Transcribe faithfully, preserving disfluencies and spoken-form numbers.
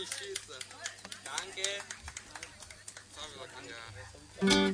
nicht schießen. Danke. Das habe ich gesagt, danke.